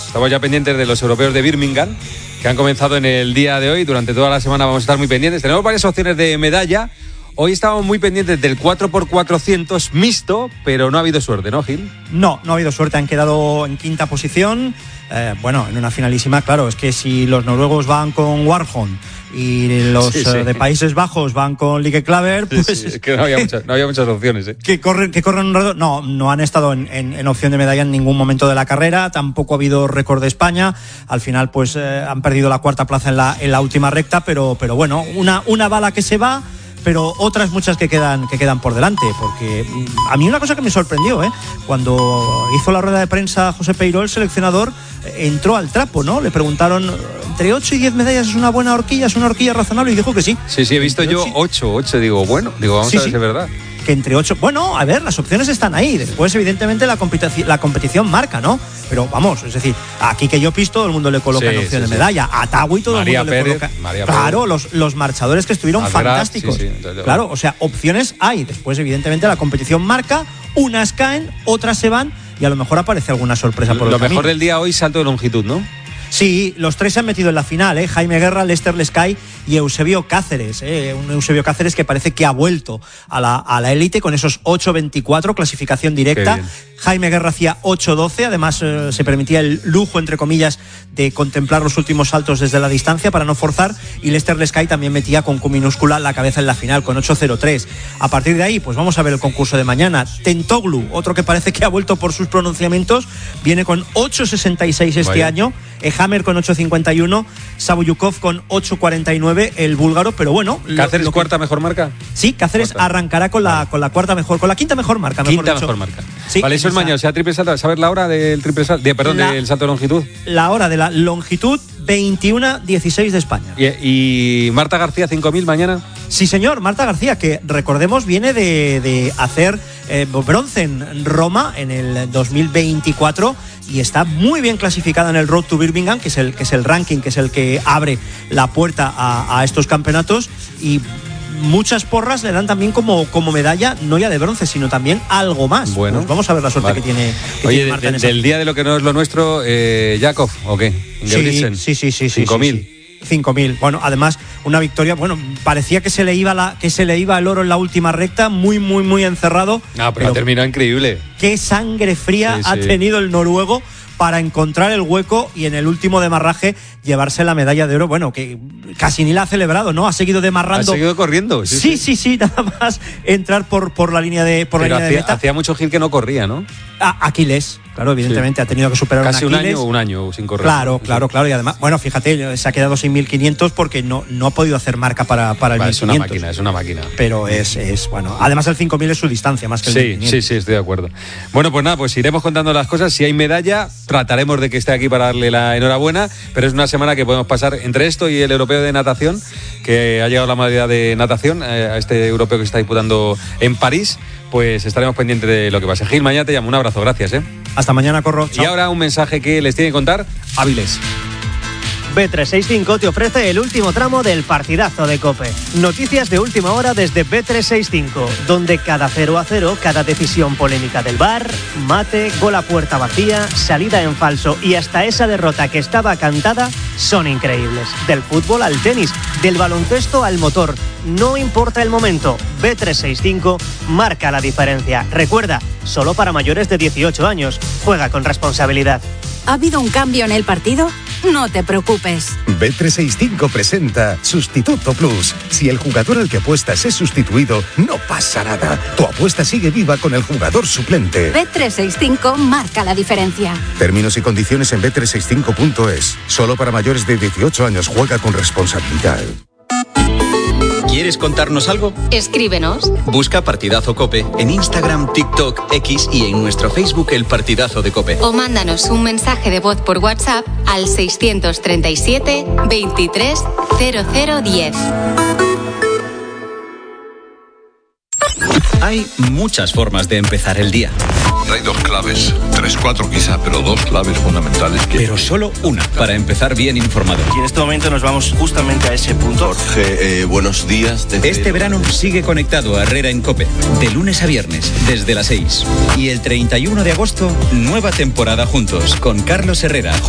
Estamos ya pendientes de los europeos de Birmingham, que han comenzado en el día de hoy. Durante toda la semana vamos a estar muy pendientes. Tenemos varias opciones de medalla. Hoy estábamos muy pendientes del 4x400 mixto, pero no ha habido suerte, ¿no, Gil? No ha habido suerte. Han quedado en quinta posición. En una finalísima, claro, es que si los noruegos van con Warholm y los de Países Bajos van con Lieke Klaver, pues es que no había muchas opciones. Que corren un rato. No han estado en opción de medalla en ningún momento de la carrera. Tampoco ha habido récord de España. Al final, pues han perdido la cuarta plaza en la última recta, pero bueno, una bala que se va, pero otras muchas que quedan por delante, porque a mí una cosa que me sorprendió, cuando hizo la rueda de prensa José Peiró, el seleccionador, entró al trapo, ¿no? Le preguntaron, ¿entre 8 y 10 medallas es una buena horquilla, es una horquilla razonable? Y dijo que sí. Sí, he visto yo 8, digo, vamos a ver si es verdad. Que entre 8, a ver, las opciones están ahí. Después, evidentemente, la competición marca, ¿no? Pero vamos, es decir, aquí que yo pisto, todo el mundo le coloca en opción de medalla. A Tawi todo María el mundo Pérez, le coloca. María claro, los marchadores que estuvieron fantásticos. Claro, o sea, opciones hay. Después, evidentemente, la competición marca, unas caen, otras se van y a lo mejor aparece alguna sorpresa por el camino. Lo mejor del día hoy, salto de longitud, ¿no? Sí, los tres se han metido en la final, Jaime Guerra, Lester Lescay y Eusebio Cáceres, un Eusebio Cáceres que parece que ha vuelto a la élite con esos 8.24, clasificación directa. Jaime Guerra hacía 8.12, además se permitía el lujo, entre comillas, de contemplar los últimos saltos desde la distancia para no forzar, y Lester Lescay también metía con Q minúscula la cabeza en la final con 8.03. A partir de ahí, pues vamos a ver el concurso de mañana. Tentoglu, otro que parece que ha vuelto por sus pronunciamientos, viene con 8.66 este año. Hammer con 8.51, Sabuyukov con 8.49, el búlgaro, pero bueno. ¿Cáceres cuarta mejor marca? Sí, Cáceres arrancará con la cuarta mejor, con la quinta mejor marca. Mejor marca. Sí, vale, eso es mañana, o sea, triple salto. ¿Sabes la hora del triple salto? Del salto de longitud. La hora de la longitud, 21:16 de España. ¿Y Marta García 5.000 mañana? Sí, señor, Marta García, que recordemos viene de hacer bronce en Roma en el 2024 y está muy bien clasificada en el Road to Birmingham, que es el ranking, que es el que abre la puerta a estos campeonatos, y muchas porras le dan también como medalla, no ya de bronce, sino también algo más. Bueno, pues vamos a ver la suerte que tiene. Oye, del día de lo que no es lo nuestro, Jakov, ¿o qué? Sí. 5.000. 5.000. Bueno, además una victoria, parecía que se le iba el oro en la última recta, muy muy muy encerrado. Pero ha terminado increíble. Qué sangre fría ha tenido el noruego para encontrar el hueco y en el último demarraje llevarse la medalla de oro. Bueno, que casi ni la ha celebrado, ¿no? Ha seguido demarrando. Ha seguido corriendo. Sí, nada más entrar por la línea de meta. Hacía mucho Gil que no corría, ¿no? Aquiles, claro, evidentemente ha tenido que superar casi un Aquiles. un año sin correr. Claro, y además, fíjate, se ha quedado sin 1.500 porque no ha podido hacer marca para el 1.500. Es una máquina. Pero es bueno, además el 5.000 es su distancia más que el 1.500. Sí, estoy de acuerdo. Bueno, pues nada, pues iremos contando las cosas. Si hay medalla, trataremos de que esté aquí para darle la enhorabuena, pero es una semana que podemos pasar entre esto y el europeo de natación, que ha llegado la modalidad de natación, a este europeo que se está disputando en París. Pues estaremos pendientes de lo que pase. Gil, mañana te llamo. Un abrazo, gracias. Hasta mañana, Corro. Chao. Y ahora un mensaje que les tiene que contar Avilés. Bet365 te ofrece el último tramo del partidazo de COPE. Noticias de última hora desde Bet365, donde cada 0-0, cada decisión polémica del VAR, mate, gol a puerta vacía, salida en falso y hasta esa derrota que estaba cantada son increíbles. Del fútbol al tenis, del baloncesto al motor. No importa el momento, Bet365 marca la diferencia. Recuerda, solo para mayores de 18 años. Juega con responsabilidad. ¿Ha habido un cambio en el partido? No te preocupes. Bet365 presenta Sustituto Plus. Si el jugador al que apuestas es sustituido, no pasa nada. Tu apuesta sigue viva con el jugador suplente. Bet365 marca la diferencia. Términos y condiciones en bet365.es. Solo para mayores de 18 años. Juega con responsabilidad. ¿Quieres contarnos algo? Escríbenos. Busca Partidazo COPE en Instagram, TikTok, X y en nuestro Facebook El Partidazo de COPE. O mándanos un mensaje de voz por WhatsApp al 637 23 0010. Hay muchas formas de empezar el día. Hay dos claves, 3, 4 quizá, pero dos claves fundamentales. Pero solo una para empezar bien informado. Y en este momento nos vamos justamente a ese punto. Jorge, buenos días. Este verano sigue conectado a Herrera en COPE, de lunes a viernes, desde las 6. Y el 31 de agosto, nueva temporada juntos, con Carlos Herrera,